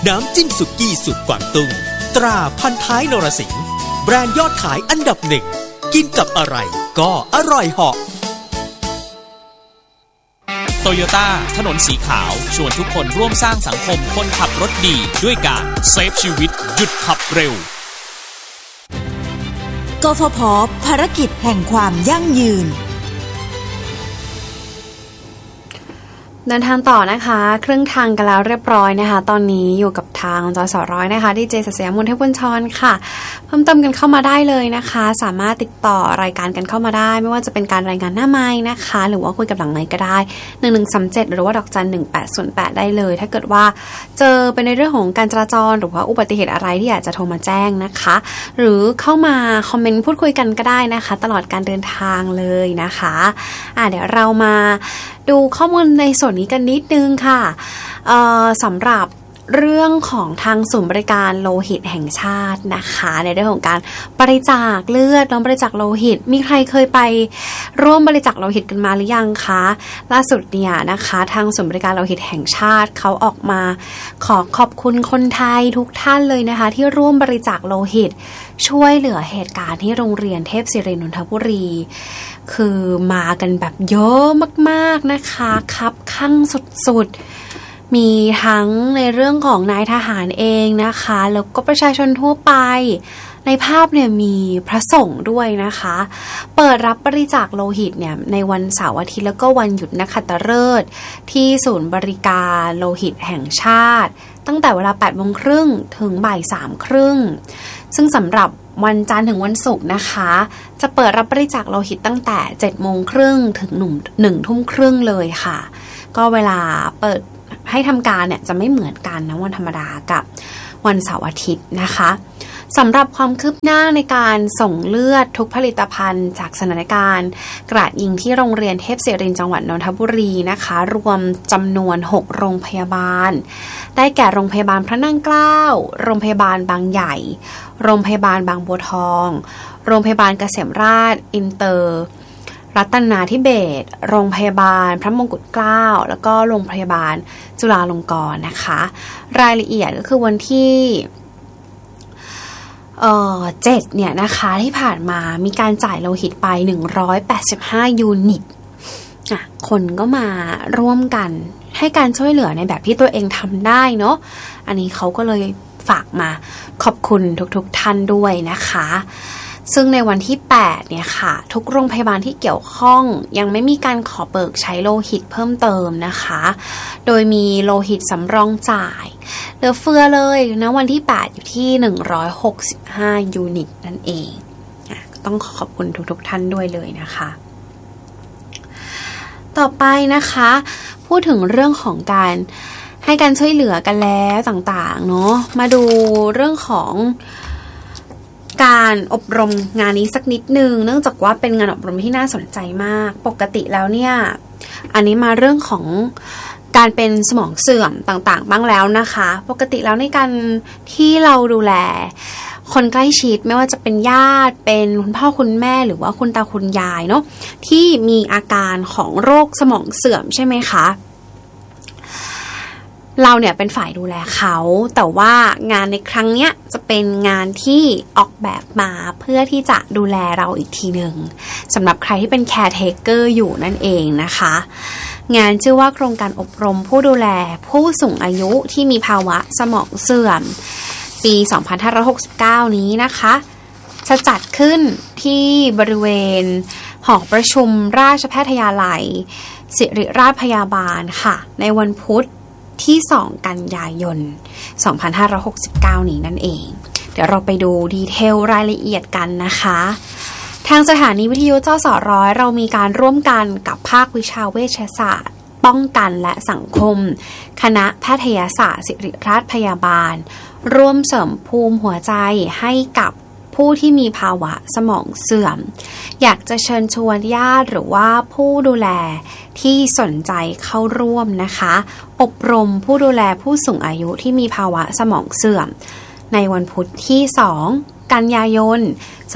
น้ำจิ้มสุกี้สูตรกวางตุ้งตราพันท้ายนรสิงห์แบรนด์ยอดขายอันดับหนึ่งกินกับอะไรก็อร่อยเหาะโตโยต้าถนนสีขาวชวนทุกคนร่วมสร้างสังคมคนขับรถดีด้วยการเซฟชีวิตหยุดขับเร็วกฟผ.ภารกิจแห่งความยั่งยืนเดินทางต่อนะคะครึ่งทางกันแล้วเรียบร้อยนะคะตอนนี้อยู่กับทางจสร้อยนะคะดีเจศักดิ์ศรีมูลเทพบุญชรค่ะเพิ่มเติมกันเข้ามาได้เลยนะคะสามารถติดต่อรายการกันเข้ามาได้ไม่ว่าจะเป็นการรายงานหน้าไมค์นะคะหรือว่าคุยกับหลังไมค์ก็ได้1137หรือว่าดอกจัน1808ได้เลยถ้าเกิดว่าเจอเป็นในเรื่องของการจราจรหรือว่าอุบัติเหตุอะไรที่อยากจะโทรมาแจ้งนะคะหรือเข้ามาคอมเมนต์พูดคุยกันก็ได้นะคะตลอดการเดินทางเลยนะคะเดี๋ยวเรามาดูข้อมูลในส่วนนี้กันนิดนึงค่ะสำหรับเรื่องของทางศูนย์บริการโลหิตแห่งชาตินะคะในเรื่องของการบริจาคเลือดบริจาคโลหิตมีใครเคยไปร่วมบริจาคโลหิตกันมาหรือยังคะล่าสุดเนี่ยนะคะทางศูนย์บริการโลหิตแห่งชาติเขาออกมาขอบคุณคนไทยทุกท่านเลยนะคะที่ร่วมบริจาคโลหิตช่วยเหลือเหตุการณ์ที่โรงเรียนเทพศิรินนทบุรีคือมากันแบบเยอะมากๆนะคะคับคั่งสุดๆมีทั้งในเรื่องของนายทหารเองนะคะแล้วก็ประชาชนทั่วไปในภาพเนี่ยมีพระสงฆ์ด้วยนะคะเปิดรับบริจาคโลหิตเนี่ยในวันเสาร์อาทิตย์แล้วก็วันหยุดนักขัตฤกษ์ที่ศูนย์บริการโลหิตแห่งชาติตั้งแต่เวลา 8:30 น.ถึง 3:30 น.ซึ่งสำหรับวันจันทร์ถึงวันศุกร์นะคะจะเปิดรับบริจาคโลหิตตั้งแต่ 7:30 น.ถึง 1:30 น.เลยค่ะก็เวลาเปิดให้ทำการเนี่ยจะไม่เหมือนกันนะวันธรรมดากับวันเสาร์อาทิตย์นะคะสำหรับความคืบหน้าในการส่งเลือดทุกผลิตภัณฑ์จากสถานการณ์กราดยิงที่โรงเรียนเทพศิรินทร์จังหวัดนนทบุรีนะคะรวมจำนวน6โรงพยาบาลได้แก่โรงพยาบาลพระนั่งเกล้าโรงพยาบาลบางใหญ่โรงพยาบาลบางบัวทองโรงพยาบาลเกษมราษฎร์อินเตอร์รัตนาธิเบศรโรงพยาบาลพระมงกุฎเกล้าแล้วก็โรงพยาบาลจุฬาลงกรณ์นะคะรายละเอียดก็คือวันที่7เนี่ยนะคะที่ผ่านมามีการจ่ายโลหิตไป185ยูนิตคนก็มาร่วมกันให้การช่วยเหลือในแบบที่ตัวเองทำได้เนาะอันนี้เขาก็เลยฝากมาขอบคุณทุกท่านด้วยนะคะซึ่งในวันที่8เนี่ยค่ะทุกโรงพยาบาลที่เกี่ยวข้องยังไม่มีการขอเบิกใช้โลหิตเพิ่มเติมนะคะโดยมีโลหิตสำรองจ่ายเหลือเฟือเลยนะวันที่8อยู่ที่165ยูนิตนั่นเองต้องขอบคุณทุกท่านด้วยเลยนะคะต่อไปนะคะพูดถึงเรื่องของการให้การช่วยเหลือกันแล้วต่างๆเนาะมาดูเรื่องของการอบรมงานนี้สักนิดนึงเนื่องจากว่าเป็นงานอบรมที่น่าสนใจมากปกติแล้วเนี่ยอันนี้มาเรื่องของการเป็นสมองเสื่อมต่างๆบ้างแล้วนะคะปกติแล้วในการที่เราดูแลคนใกล้ชิดไม่ว่าจะเป็นญาติเป็นคุณพ่อคุณแม่หรือว่าคุณตาคุณยายเนาะที่มีอาการของโรคสมองเสื่อมใช่ไหมคะเราเนี่ยเป็นฝ่ายดูแลเขาแต่ว่างานในครั้งเนี้ยจะเป็นงานที่ออกแบบมาเพื่อที่จะดูแลเราอีกทีหนึ่งสำหรับใครที่เป็นแคร์เทเกอร์อยู่นั่นเองนะคะงานชื่อว่าโครงการอบรมผู้ดูแลผู้สูงอายุที่มีภาวะสมองเสื่อมปี 2569 นี้นะคะจะจัดขึ้นที่บริเวณหอประชุมราชแพทยาลัยศิริราชพยาบาลค่ะในวันพุธที่2กันยายน 2569 นี้นั่นเองเดี๋ยวเราไปดูดีเทลรายละเอียดกันนะคะทางสถานีวิทยุจสร้อยเรามีการร่วมกันกับภาควิชาเวชศาสตร์ป้องกันและสังคมคณะแพทยศาสตร์ศิริราชพยาบาลร่วมเสริมภูมิหัวใจให้กับผู้ที่มีภาวะสมองเสื่อมอยากจะเชิญชวนญาติหรือว่าผู้ดูแลที่สนใจเข้าร่วมนะคะอบรมผู้ดูแลผู้สูงอายุที่มีภาวะสมองเสื่อมในวันพุธที่2กันยายน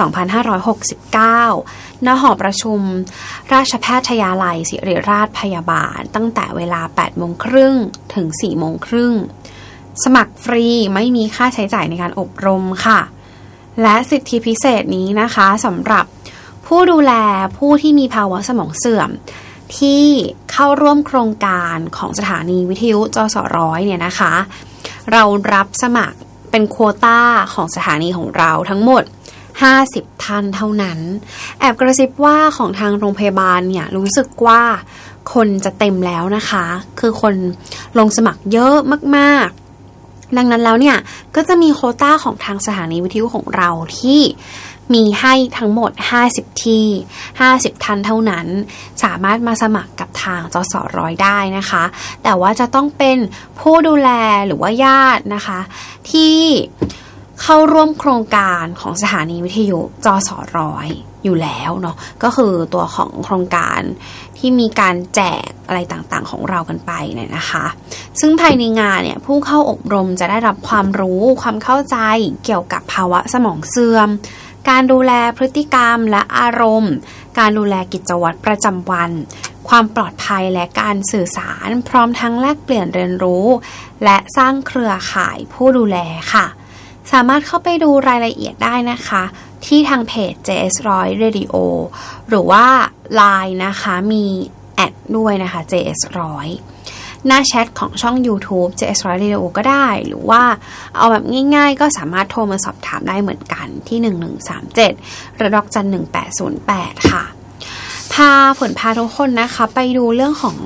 2569 ณ หอประชุมราชแพทยาลัยศิริราชพยาบาลตั้งแต่เวลา 8:30 น. ถึง 4:30 น. สมัครฟรีไม่มีค่าใช้จ่ายในการอบรมค่ะและสิทธิพิเศษนี้นะคะสำหรับผู้ดูแลผู้ที่มีภาวะสมองเสื่อมที่เข้าร่วมโครงการของสถานีวิทยุจส.100เนี่ยนะคะเรารับสมัครเป็นโควต้าของสถานีของเราทั้งหมด50ท่านเท่านั้นแอบกระซิบว่าของทางโรงพยาบาลเนี่ยรู้สึกว่าคนจะเต็มแล้วนะคะคือคนลงสมัครเยอะมากๆดังนั้นแล้วเนี่ยก็จะมีโควต้าของทางสถานีวิทยุของเราที่มีให้ทั้งหมด50ที่50ท่านเท่านั้นสามารถมาสมัครกับทางจส.100ได้นะคะแต่ว่าจะต้องเป็นผู้ดูแลหรือว่าญาตินะคะที่เข้าร่วมโครงการของสถานีวิทยุจส.100อยู่แล้วเนาะก็คือตัวของโครงการที่มีการแจกอะไรต่างๆของเรากันไปเนี่ยนะคะซึ่งภายในงานเนี่ยผู้เข้าอบรมจะได้รับความรู้ความเข้าใจเกี่ยวกับภาวะสมองเสื่อมการดูแลพฤติกรรมและอารมณ์การดูแลกิจวัตรประจำวันความปลอดภัยและการสื่อสารพร้อมทั้งแลกเปลี่ยนเรียนรู้และสร้างเครือข่ายผู้ดูแลค่ะสามารถเข้าไปดูรายละเอียดได้นะคะที่ทางเพจ JS100 Radio หรือว่า LINE นะคะมีแอดด้วยนะคะ JS100 หน้าแชทของช่อง YouTube JS100 Radio ก็ได้หรือว่าเอาแบบง่ายๆก็สามารถโทรมาสอบถามได้เหมือนกันที่1137หรือดอกจัน1808ค่ะฝนพาทุกคนนะคะไปดูเรื่องของ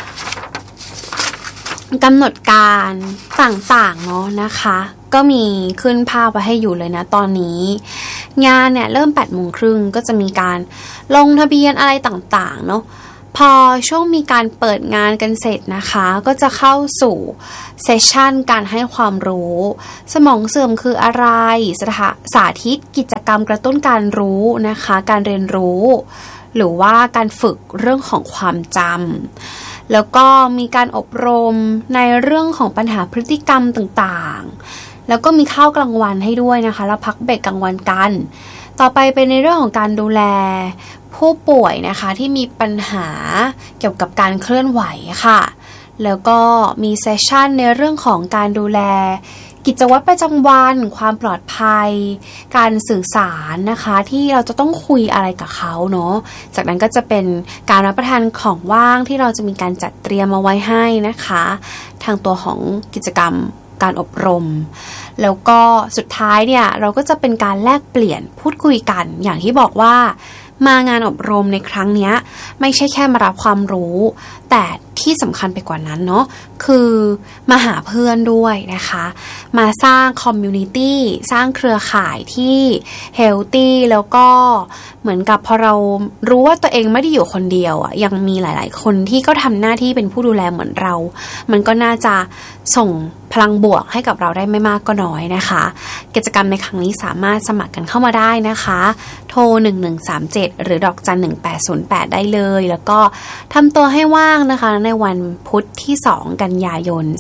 กำหนดการต่างๆเนาะนะคะก็มีขึ้นภาพไว้ให้อยู่เลยนะตอนนี้งานเนี่ยเริ่ม 8:30 นก็จะมีการลงทะเบียนอะไรต่างๆเนาะพอช่วงมีการเปิดงานกันเสร็จนะคะก็จะเข้าสู่เซสชั่นการให้ความรู้สมองเสื่อมคืออะไรสาธิตกิจกรรมกระตุ้นการรู้นะคะการเรียนรู้หรือว่าการฝึกเรื่องของความจำแล้วก็มีการอบรมในเรื่องของปัญหาพฤติกรรมต่างๆแล้วก็มีข้าวกลางวันให้ด้วยนะคะแล้วพักเบรกกลางวันกันต่อไปเป็นในเรื่องของการดูแลผู้ป่วยนะคะที่มีปัญหาเกี่ยวกับการเคลื่อนไหวค่ะแล้วก็มีเซสชั่นในเรื่องของการดูแลกิจวัตรประจำวันความปลอดภัยการสื่อสารนะคะที่เราจะต้องคุยอะไรกับเขาเนาะจากนั้นก็จะเป็นการรับประทานของว่างที่เราจะมีการจัดเตรียมมาไว้ให้นะคะทางตัวของกิจกรรมการอบรมแล้วก็สุดท้ายเนี่ยเราก็จะเป็นการแลกเปลี่ยนพูดคุยกันอย่างที่บอกว่ามางานอบรมในครั้งนี้ไม่ใช่แค่มารับความรู้แต่ที่สำคัญไปกว่านั้นเนาะคือมาหาเพื่อนด้วยนะคะมาสร้างคอมมูนิตี้สร้างเครือข่ายที่เฮลตี้แล้วก็เหมือนกับพอเรารู้ว่าตัวเองไม่ได้อยู่คนเดียวอ่ะยังมีหลายๆคนที่ก็ทำหน้าที่เป็นผู้ดูแลเหมือนเรามันก็น่าจะส่งพลังบวกให้กับเราได้ไม่มากก็น้อยนะคะกิจกรรมในครั้งนี้สามารถสมัครกันเข้ามาได้นะคะโทร1137หรือดอกจัน1808ได้เลยแล้วก็ทำตัวให้ว่างนะคะในวันพุธที่2กันยายน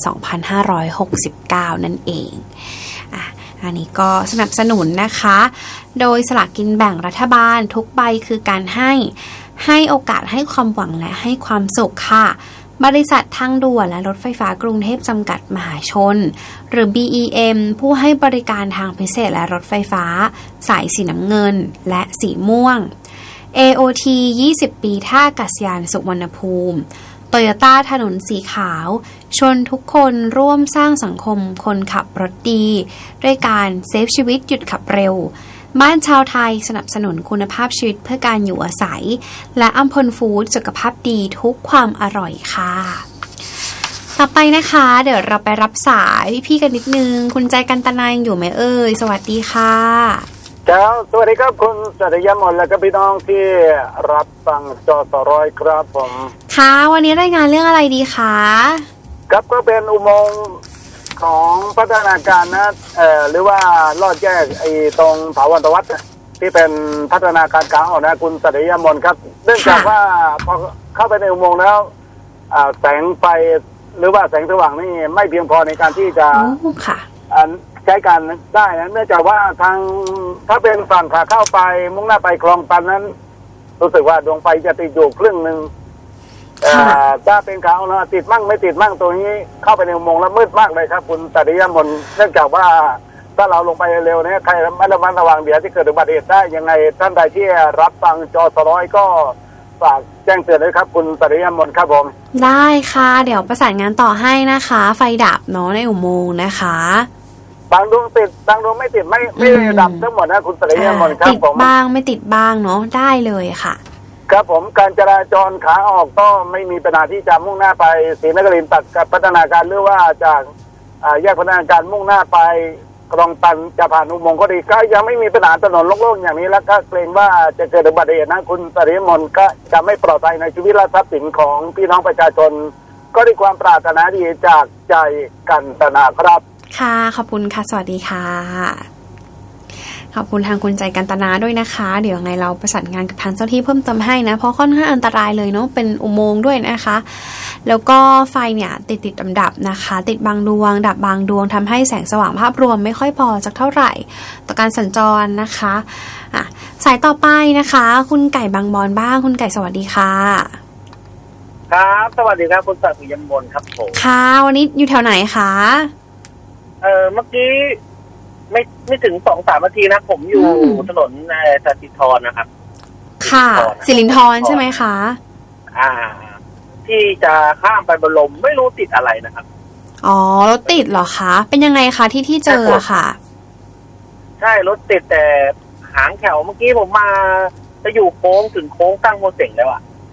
2569นั่นเองอันนี้ก็สนับสนุนนะคะโดยสลากกินแบ่งรัฐบาลทุกใบคือการให้โอกาสให้ความหวังและให้ความสุขค่ะบริษัททางด่วนและรถไฟฟ้ากรุงเทพจำกัดมหาชนหรือ BEM ผู้ให้บริการทางพิเศษและรถไฟฟ้าสายสีน้ำเงินและสีม่วง AOT 20 ปีท่าอากาศยานสุวรรณภูมิโตโยต้าถนนสีขาวชวนทุกคนร่วมสร้างสังคมคนขับรถดีด้วยการเซฟชีวิตหยุดขับเร็วบ้านชาวไทยสนับสนุนคุณภาพชีวิตเพื่อการอยู่อาศัยและอัมพลฟู้ดสุขภาพดีทุกความอร่อยค่ะต่อไปนะคะเดี๋ยวเราไปรับสายพี่กันนิดนึงคุณใจกันตนายังอยู่ไหมเอ่ยสวัสดีค่ะสวัสดีครับคุณสัตยามนและก็พี่น้องที่รับฟังจส.100ครับผมค่ะวันนี้รายงานเรื่องอะไรดีคะครับก็เป็นอุโมงค์ของพัฒนาการนะหรือว่าลอดแยกไอ้ตรงถาวรวัฒน์ที่เป็นพัฒนาการกลางออกนะคุณสัตยามนครับเนื่องจากว่าพอเข้าไปในอุโมงค์แล้วแสงไฟหรือว่าแสงสว่างนี่ไม่เพียงพอในการที่จะใช้การได้นะเนื่องจากว่าทางถ้าเป็นฝั่งขาเข้าไปมุ่งหน้าไปคลองตันนั้นรู้สึกว่าดวงไฟจะติดอยู่ครึ่งนึงถ้าเป็นขาออกนะติดมั่งไม่ติดมั่งตัวนี้เข้าไปในอุโมงค์แล้วมืดมากเลยครับคุณสัตยมนเนื่องจากว่าถ้าเราลงไปเร็วเนี่ยใครไม่ระมัดระวังเดี๋ยวที่เกิดอุบัติเหตุได้ยังไงท่านใดที่รับฟังจสร้อยก็ฝากแจ้งเตือนด้วยครับคุณสัตยมนครับผมได้ค่ะเดี๋ยวประสานงานต่อให้นะคะไฟดับเนาะในอุโมงค์นะคะบางดวงติดบางดวงไม่ติดไม่ดับทั้งหมดนะคุณสัตยมนครับติดบ้างไม่ติดบ้างเนาะได้เลยค่ะครับผมการจราจรขาออกก็ไม่มีปัญหาที่จะมุ่งหน้าไปศรีนครินทร์ตัดกับพัฒนาการหรือว่าจากแยกพัฒนาการมุ่งหน้าไปคลองตันจะผ่านอุโมงค์ก็ดีก็ยังไม่มีปัญหาถนนโล่งๆอย่างนี้แล้วก็เกรงว่าจะเกิดอุบัติเหตุนะคุณสริมนก็จะไม่ปลอดภัยในชีวิตและทรัพย์สินของพี่น้องประชาชนก็ด้วยความปรารถนาดีจากใจกันตนาครับค่ะขอบคุณค่ะสวัสดีค่ะขอบคุณทางคุณใจกันตนาด้วยนะคะเดี๋ยวไงเราประสานงานกับทางเจ้าที่เพิ่มเติมให้นะเพราะค่อนข้างอันตรายเลยเนาะเป็นอุโมงค์ด้วยนะคะแล้วก็ไฟเนี่ยติดดับนะคะติดบางดวงดับบางดวงทำให้แสงสว่างภาพรวมไม่ค่อยพอสักเท่าไหร่ต่อการสัญจรนะคะสายต่อไปนะคะคุณไก่บางบอนบ้างคุณไก่สวัสดีค่ะครับสวัสดีครับคุณสัตยมนครับผมค่ะวันนี้อยู่แถวไหนคะเมื่อกี้ไม่ถึง 2-3 นาทีนะผมอยู่ถนนสัสิธรนะครับค่ะสิรินธรใช่ไหมคะที่จะข้ามไปบรมไม่รู้ติดอะไรนะครับอ๋อรถติดเหรอคะเป็นยังไงคะที่เจอค่ะใช่รถติดแต่หางแถวเมื่อกี้ผมมาจะอยู่โค้งถึงโค้งตั้งโมเสงแล้ว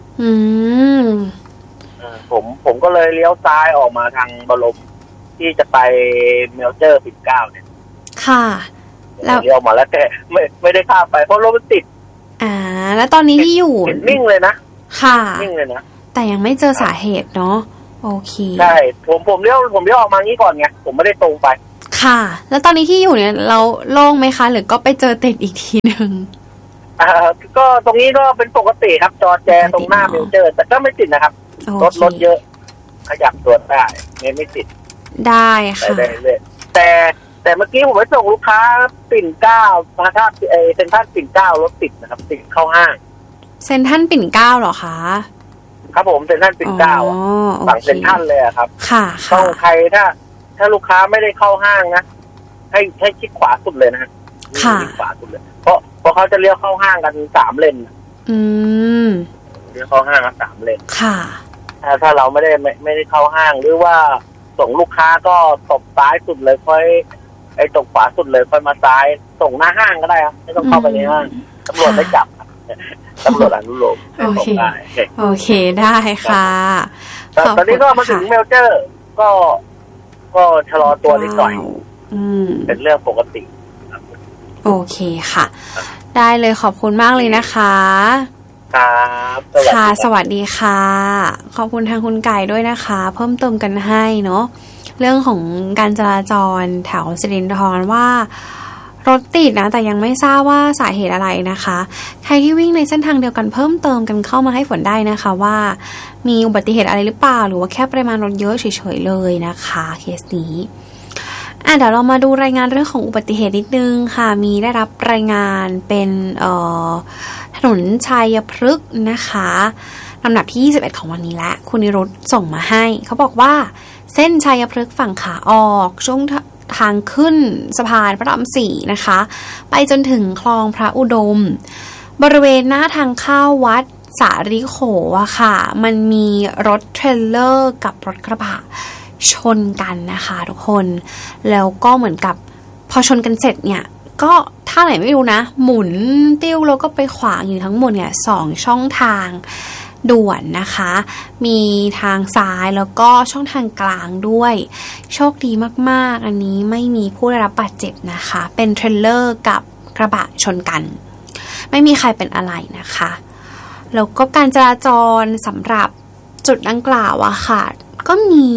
ผมก็เลยเลี้ยวซ้ายออกมาทางบรมที่จะไปเมลเจอร์19เนี่ยค่ะแล้วเลี้ยวมาแล้วแต่ไม่ได้ข้ามไปเพราะรถมันติดแล้วตอนนี้ที่อยู่นิ่งเลยนะค่ะนิ่งเลยนะแต่ยังไม่เจอสาเหตุเนาะโอเคใช่ผมเลี้ยวออกมางี้ก่อนไงผมไม่ได้ตรงไปค่ะแล้วตอนนี้ที่อยู่เนี่ยเราโล่งไหมคะหรือก็ไปเจอติดอีกทีนึงก็ตรงนี้ก็เป็นปกติครับจอแจตรงหน้าเมลเจอร์แต่ก็ไม่ติดนะครับรถเยอะขยับตัวได้ไม่ติดได้ค่ะแต่เมื่อกี้ผมไปส่งลูกค้าปิ่นเกล้าพระธาตุเซ็นทรัลปิ่นเกล้ารถติดนะครับติดเข้าห้างเซ็นทรัลปิ่นเกล้าเหรอคะครับผมเซ็นทรัลปิ่นเกล้าฝั่งเซ็นทรัลเลยครับค่ะต้องใครถ้าลูกค้าไม่ได้เข้าห้างนะให้ชิดขวาสุดเลยนะชิดขวาสุดเลยเพราะเขาจะเลี้ยวเข้าห้างกัน3 เลนเลี้ยวเข้าห้างกัน3 เลนค่ะถ้าเราไม่ได้เข้าห้างหรือว่าส่งลูกค้าก็ตบซ้ายสุดเลยค่อยตบขวาสุดเลยค่อยมาซ้ายส่งหน้าห้างก็ได้ครับไม่ต้องเข้าไปในห้างตำรวจไม่จับตำรวจอนุโลมโอเคได้ค่ะตอนนี้ก็มาถึงเมลเจอร์ก็ชะลอตัวนิดหน่อยเป็นเรื่องปกติโอเคค่ะได้เลยขอบคุณมากเลยนะคะครับค่ะสวัสดีค่ะขอบคุณทางคุณไก่ด้วยนะคะเพิ่มเติมกันให้เนาะเรื่องของการจราจรแถวสิรินธรว่ารถติดนะแต่ยังไม่ทราบว่าสาเหตุอะไรนะคะใครที่วิ่งในเส้นทางเดียวกันเพิ่มเติมกันเข้ามาให้ฝนได้นะคะว่ามีอุบัติเหตุอะไรหรือเปล่าหรือว่าแค่ปริมาณรถเยอะเฉยๆเลยนะคะเคสนี้เดี๋ยวเรามาดูรายงานเรื่องของอุบัติเหตุนิดนึงค่ะมีได้รับรายงานเป็นถนนชัยพฤกษ์นะคะลำดับที่21ของวันนี้และคุณนิรุตส่งมาให้เขาบอกว่าเส้นชัยพฤกษ์ฝั่งขาออกช่วงทางขึ้นสะพานพระราม4นะคะไปจนถึงคลองพระอุดมบริเวณหน้าทางเข้าวัดสาริโขะค่ะมันมีรถเทรลเลอร์กับรถกระบะชนกันนะคะทุกคนแล้วก็เหมือนกับพอชนกันเสร็จเนี่ยก็ท่าไหนไม่รู้นะหมุนติ้วแล้วก็ไปขวางอยู่ทั้งหมดเนี่ย2 ช่องทางด่วนนะคะมีทางซ้ายแล้วก็ช่องทางกลางด้วยโชคดีมากๆอันนี้ไม่มีผู้ได้รับบาดเจ็บนะคะเป็นเทรลเลอร์กับกระบะชนกันไม่มีใครเป็นอะไรนะคะแล้วก็การจราจรสำหรับจุดดังกล่าวอะค่ะก็มี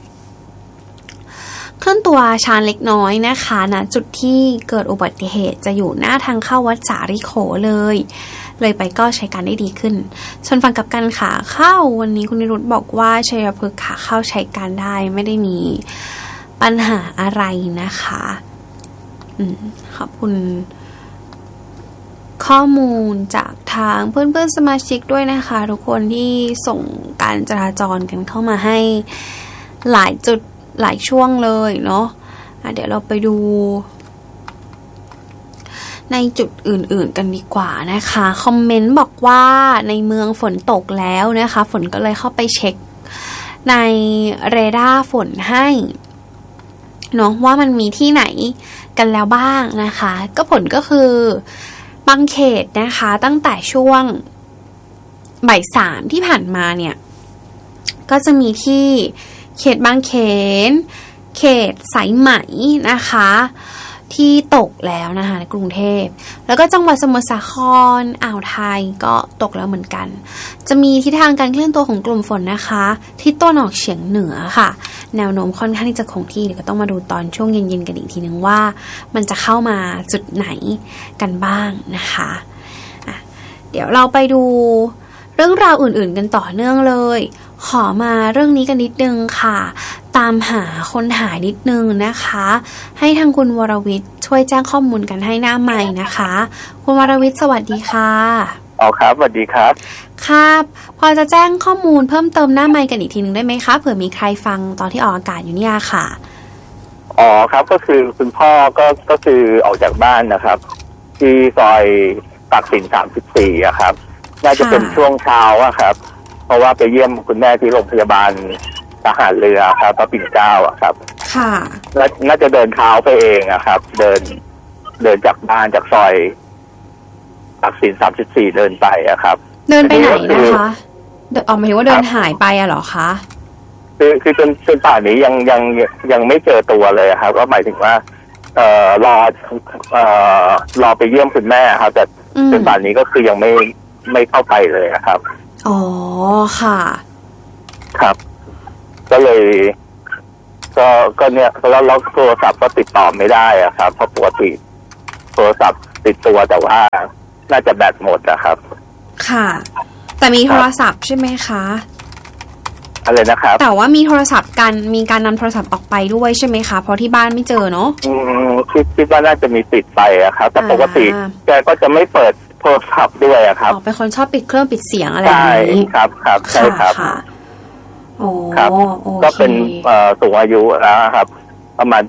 เคลื่อนตัวช้าเล็กน้อยนะคะนะจุดที่เกิดอุบัติเหตุจะอยู่หน้าทางเข้าวัดสาริโขเลยไปก็ใช้การได้ดีขึ้นส่วนฝั่งกับการขาเข้าวันนี้คุณนิรุตบอกว่าชัยพฤกษ์ขาเข้าใช้การได้ไม่ได้มีปัญหาอะไรนะคะขอบคุณข้อมูลจากทางเพื่อนๆสมาชิกด้วยนะคะทุกคนที่ส่งการจราจรกันเข้ามาให้หลายจุดหลายช่วงเลยเนาะเดี๋ยวเราไปดูในจุดอื่นๆกันดีกว่านะคะคอมเมนต์บอกว่าในเมืองฝนตกแล้วนะคะฝนก็เลยเข้าไปเช็คในเรดาร์ฝนให้เนาะว่ามันมีที่ไหนกันแล้วบ้างนะคะก็ผลก็คือบางเขตนะคะตั้งแต่ช่วงบ่ายสามที่ผ่านมาเนี่ยก็จะมีที่เขตบางเขนเขตสายไหมนะคะที่ตกแล้วนะคะในกรุงเทพแล้วก็จังหวัดสมุทรสาครอ่าวไทยก็ตกแล้วเหมือนกันจะมีทิศทางการเคลื่อนตัวของกลุ่มฝนนะคะที่ตะวันออกเฉียงเหนือค่ะแนวโน้มค่อนข้างที่จะคงที่เดี๋ยวก็ต้องมาดูตอนช่วงเย็นๆกันอีกทีนึงว่ามันจะเข้ามาจุดไหนกันบ้างนะคะเดี๋ยวเราไปดูเรื่องราวอื่นๆกันต่อเนื่องเลยขอมาเรื่องนี้กันนิดนึงค่ะตามหาคนหายนิดนึงนะคะให้ทางคุณวรวิทย์ช่วยแจ้งข้อมูลกันให้หน้าใหม่นะคะคุณวรวิทย์สวัสดีค่ะครับสวัสดีครับครับพอจะแจ้งข้อมูลเพิ่มเติมหน้าใหม่กันอีกทีนึงได้ไหมคะเผื่อมีใครฟังตอนที่ออกอากาศอยู่เนี่ยค่ะครับก็คือคุณพ่อก็คือออกจากบ้านนะครับที่ซอยตากสิน34อะครับน่าจะเป็นช่วงเช้าอะครับเพราะว่าไปเยี่ยมคุณแม่ที่โรงพยาบาลทหารเรือครับพระปิ่นเกล้าอะครับค่ะน่าจะเดินเท้าไปเองอะครับเดินจากบ้านจากซอยตากสิน34เดินไปอะครับเดินไปไหนนะคะหมายถึงว่าเดินหายไปอะเหรอคะคือจนป่านนี้ยังไม่เจอตัวเลยครับก็หมายถึงว่ารอไปเยี่ยมคุณแม่ครับแต่จนป่านนี้ก็คือยังไม่เข้าไปเลยครับอ๋อค่ะครับก็เลยก็เนี่ยแล้วโทรศัพท์ก็ติดต่อไม่ได้อะครับเพราะปกติโทรศัพท์ติดตัวแต่ว่าน่าจะแบตหมดนะครับค่ะแต่มีโทรศัพท์ใช่ไหมคะอะไรนะครับแต่ว่ามีโทรศัพท์กันมีการนำโทรศัพท์ออกไปด้วยใช่ไหมคะเพราะที่บ้านไม่เจอเนาะคิดว่าน่าจะมีติดไปอะครับแต่ปกติแกก็จะไม่เปิดโทรศัพท์ด้วยอะครับเป็นคนชอบปิดเครื่องปิดเสียงอะไรอย่างนี้ใช่ครับใช่ครับโอ้ครับก็เป็นสูงอายุแล้วครับประมาณ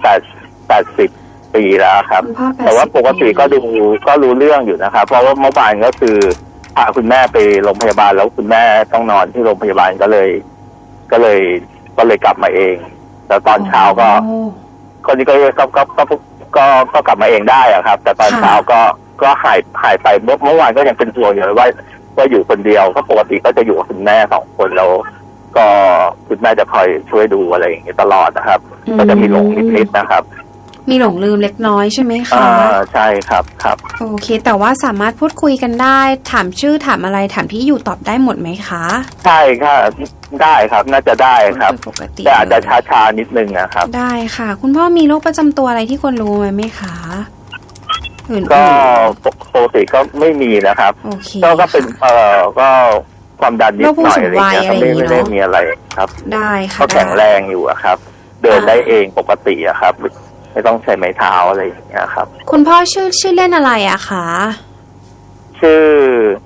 80 ปีแล้วครับแต่ว่าปกติก็รู้เรื่องอยู่นะครับเพราะว่าเมื่อวานก็คือพาคุณแม่ไปโรงพยาบาลแล้วคุณแม่ต้องนอนที่โรงพยาบาลก็เลยกลับมาเองแต่ตอนเช้าก็คนนี้ก็กลับมาเองได้อะครับแต่ตอนเช้าก็หายไปเมื่อวานก็ยังเป็นห่วงอยู่เลยว่าอยู่คนเดียวก็ปกติก็จะอยู่กับคุณแม่2 คนแล้วก็คุณแม่จะคอยช่วยดูอะไรอย่างเงี้ยตลอดนะครับก็จะมีหลงนิดๆนะครับมีหลงลืมเล็กน้อยใช่ไหมคะใช่ครับโอเคแต่ว่าสามารถพูดคุยกันได้ถามชื่อถามอะไรถามที่อยู่ตอบได้หมดไหมคะใช่ค่ะได้ครับน่าจะได้ครับแต่อาจจะช้าๆนิดนึงนะครับได้ค่ะคุณพ่อมีโรคประจำตัวอะไรที่ควรรู้ไหมคะก็ปกติก็ไม่มีนะครับก็เป็นก็ความดันนิดหน่อยอะไรอย่างเงี้ยไม่ได้มีอะไรครับได้ค่ะก็แข็งแรงอยู่ครับเดินได้เองปกติอะครับไม่ต้องใช้ไม้เท้าอะไรอย่างเงี้ยครับคุณพ่อชื่อเล่นอะไรอะคะชื่อ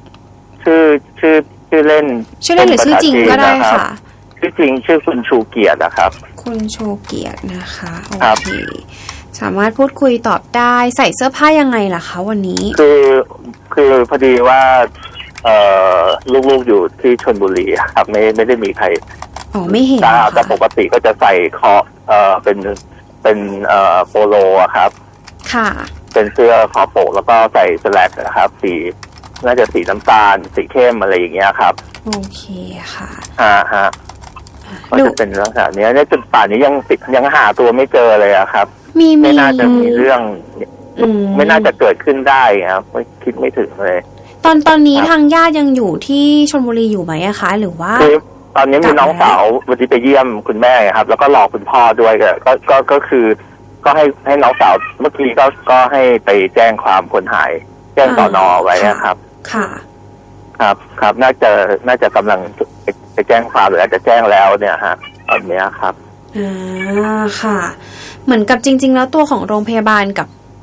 เล่นหรือชื่อจริงก็ได้ค่ะชื่อจริงชื่อคุณชูเกียรตินะครับคุณชูเกียรตินะคะโอเคสามารถพูดคุยตอบได้ใส่เสื้อผ้ายังไงล่ะคะวันนี้คือพอดีว่าลูกๆอยู่ที่ชลบุรีครับไม่ได้มีใครไม่เห็นแต่ปกติก็จะใส่เป็นโปโลอะครับค่ะเป็นเสื้อคอโปกแล้วก็ใส่สแลกนะครับสีน่าจะสีน้ำตาลสีเข้มอะไรอย่างเงี้ยครับโอเคค่ะฮะก็จะเป็นลักษณะนี้เนี่ยจนป่านนี้ยังหาตัวไม่เจอเลยอะครับไม่น่าจะมีเรื่องไม่น่าจะเกิดขึ้นได้ครับไม่คิดไม่ถึงเลยตอนนี้ทางญาติยังอยู่ที่ชลบุรีอยู่ไหมอะคะหรือว่าตอนนี้มีน้องสาววันที่ไปเยี่ยมคุณแม่ครับแล้วก็รอคุณพ่อด้วยก็คือก็ให้น้องสาวเมื่อกี้ก็ให้ไปแจ้งความคนหายแจ้งสน.ไว้ครับค่ะครับน่าจะกำลังไปแจ้งความหรืออาจจะแจ้งแล้วเนี่ยฮะตอนนี้ครับค่ะเหมือนกับจริงๆแล้วตัวของโรงพยาบาลกับ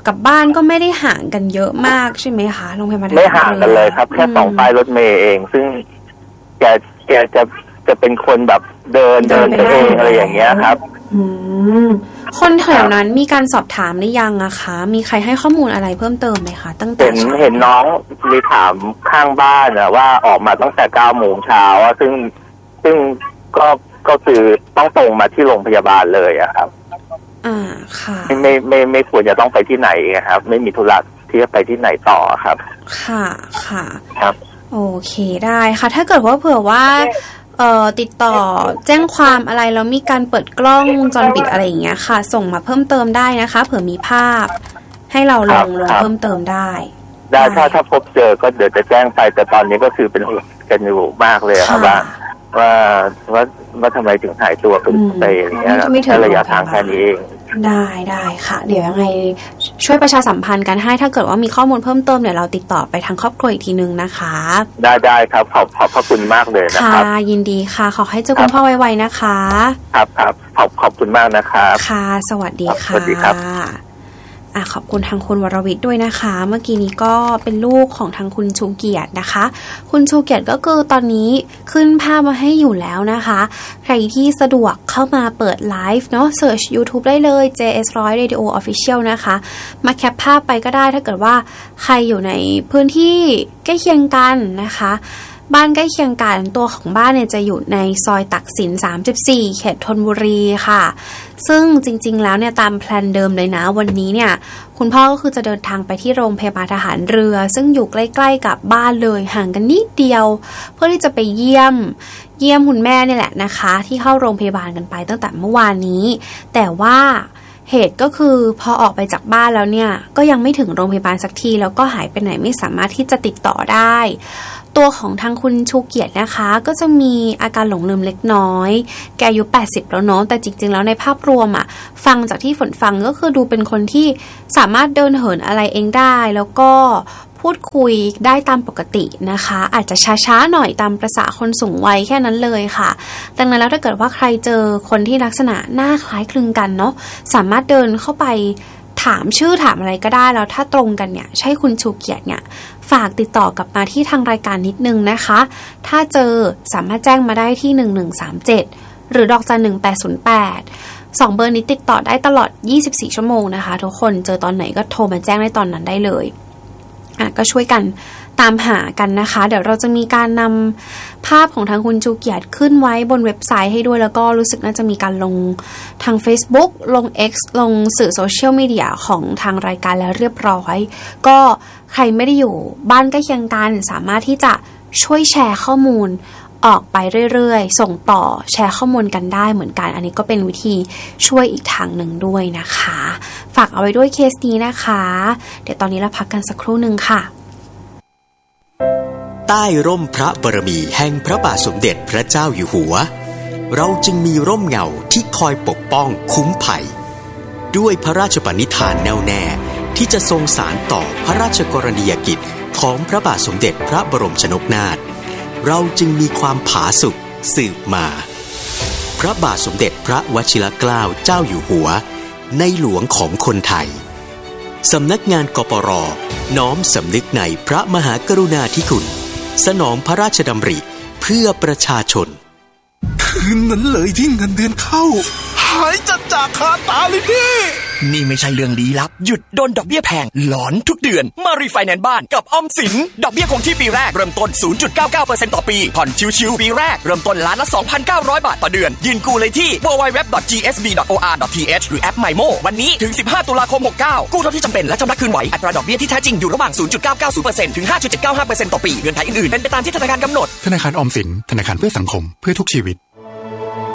กับบ้านก็ไม่ได้ห่างกันเยอะมากใช่ไหมคะโรงพยาบาลไม่ห่างกันเลยครับแค่2 ป้ายรถเมล์เองซึ่งแกจะเป็นคนแบบเดินไปเองอะไรอย่างเงี้ยครับคนแถวนั้นมีการสอบถามหรือยังอะคะมีใครให้ข้อมูลอะไรเพิ่มเติมไหมคะตั้งแต่เห็นน้องมีถามข้างบ้านอะว่าออกมาตั้งแต่9 โมงเช้าซึ่งก็คือต้องตรงมาที่โรงพยาบาลเลยอะครับค่ะไม่ควรจะต้องไปที่ไหนครับไม่มีธุระที่จะไปที่ไหนต่อครับค่ะครับโอเคได้ค่ะถ้าเกิดว่าเผื่อว่าติดต่อแจ้งความอะไรแล้วมีการเปิดกล้องวงจรปิดอะไรอย่างเงี้ยค่ะส่งมาเพิ่มเติมได้นะคะเผื่อมีภาพให้เราลงเพิ่มเติมได้ถ้าพบเจอก็เดี๋ยวจะแจ้งไปแต่ตอนนี้ก็คือเป็นห่วงกันอยู่มากเลยครับว่าทำไมถึงหายตัวไปอย่างเงี้ยระยะทางแค่นี้เองได้ค่ะเดี๋ยวยังไงช่วยประชาสัมพันธ์กันให้ถ้าเกิดว่ามีข้อมูลเพิ่มเติมเดี๋ยวเราติดต่อไปทางครอบครัวอีกทีนึงนะคะได้ครับขอบพระคุณมากเลยนะครับค่ะยินดีค่ะขอให้เจอคุณพ่อไวๆนะคะครับขอบคุณมากนะครับค่ะสวัสดีค่ะสวัสดีครับขอบคุณทางคุณวรวิทย์ด้วยนะคะเมื่อกี้นี้ก็เป็นลูกของทางคุณชูเกียรตินะคะคุณชูเกียรติก็คือตอนนี้ขึ้นภาพมาให้อยู่แล้วนะคะใครที่สะดวกเข้ามาเปิดไลฟ์เนาะเสิร์ช YouTube ได้เลย JS100 Radio Official นะคะมาแคปภาพไปก็ได้ถ้าเกิดว่าใครอยู่ในพื้นที่ใกล้เคียงกันนะคะบ้านใกล้เคียงกันตัวของบ้านเนี่ยจะอยู่ในซอยตักสิน34เขตธนบุรีค่ะซึ่งจริงๆแล้วเนี่ยตามแพลนเดิมเลยนะวันนี้เนี่ยคุณพ่อก็คือจะเดินทางไปที่โรงพยาบาลทหารเรือซึ่งอยู่ใกล้ๆกับบ้านเลยห่างกันนิดเดียวเพื่อที่จะไปเยี่ยมคุณแม่เนี่ยแหละนะคะที่เข้าโรงพยาบาลกันไปตั้งแต่เมื่อวานนี้แต่ว่าเหตุก็คือพอออกไปจากบ้านแล้วเนี่ยก็ยังไม่ถึงโรงพยาบาลสักทีแล้วก็หายไปไหนไม่สามารถที่จะติดต่อได้ตัวของทางคุณชูเกียรตินะคะก็จะมีอาการหลงลืมเล็กน้อยแกอายุ80แล้วเนาะแต่จริงๆแล้วในภาพรวมฟังจากที่ฝนฟังก็คือดูเป็นคนที่สามารถเดินเหินอะไรเองได้แล้วก็พูดคุยได้ตามปกตินะคะอาจจะช้าๆหน่อยตามประสาคนสูงวัยแค่นั้นเลยค่ะดังนั้นแล้วถ้าเกิดว่าใครเจอคนที่ลักษณะหน้าคล้ายคลึงกันเนาะสามารถเดินเข้าไปถามชื่อถามอะไรก็ได้แล้วถ้าตรงกันเนี่ยใช่คุณชูเกียรติเนี่ยฝากติดต่อกลับมาที่ทางรายการนิดนึงนะคะถ้าเจอสามารถแจ้งมาได้ที่1137หรือดอกจัน1808 2เบอร์นี้ติดต่อได้ตลอด24ชั่วโมงนะคะทุกคนเจอตอนไหนก็โทรมาแจ้งได้ตอนนั้นได้เลยก็ช่วยกันตามหากันนะคะเดี๋ยวเราจะมีการนำภาพของทางคุณชูเกียรติขึ้นไว้บนเว็บไซต์ให้ด้วยแล้วก็รู้สึกน่าจะมีการลงทาง Facebook ลง X ลงสื่อโซเชียลมีเดียของทางรายการแล้วเรียบร้อยก็ใครไม่ได้อยู่บ้านใกล้เคียงกันสามารถที่จะช่วยแชร์ข้อมูลออกไปเรื่อยๆส่งต่อแชร์ข้อมูลกันได้เหมือนกันอันนี้ก็เป็นวิธีช่วยอีกทางหนึ่งด้วยนะคะฝากเอาไว้ด้วยเคสนี้นะคะเดี๋ยวตอนนี้เราพักกันสักครู่นึงค่ะใต้ร่มพระบารมีแห่งพระบาทสมเด็จพระเจ้าอยู่หัวเราจึงมีร่มเงาที่คอยปกป้องคุ้มภัยด้วยพระราชปณิธานแน่วแน่ที่จะทรงสานต่อพระราชกรณียกิจของพระบาทสมเด็จพระบรมชนกนาถเราจึงมีความผาสุกสืบมาพระบาทสมเด็จพระวชิรเกล้าเจ้าอยู่หัวในหลวงของคนไทยสำนักงานกปร.น้อมสำนึกในพระมหากรุณาธิคุณสนองพระราชดำริเพื่อประชาชนคืนนั้นเลยที่เงินเดือนเข้าหายจากคาตาเลยพี่นี่ไม่ใช่เรื่องลี้ลับหยุดโดนดอกเบี้ยแพงหลอนทุกเดือนมารีไฟแนนซ์บ้านกับออมสินดอกเบี้ยคงที่ปีแรกเริ่มต้น 0.99% ต่อปีผ่อนชิวๆปีแรกเริ่มต้นล้านละ 2,900 บาทต่อเดือนยืนกู้เลยที่ www.gsb.or.th หรือแอป MyMo วันนี้ถึง15ตุลาคม69กู้เท่าที่จำเป็นและชำระคืนไหวอัตราดอกเบี้ยที่แท้จริงอยู่ระหว่าง 0.990% ถึง 5.795% ต่อปีเงื่อนไขอื่นๆเป็นไปตามที่ธนาคารกำหนดธนาคารออมสินธนาคารเพื่อสังคมเพื่อทุกชีวิต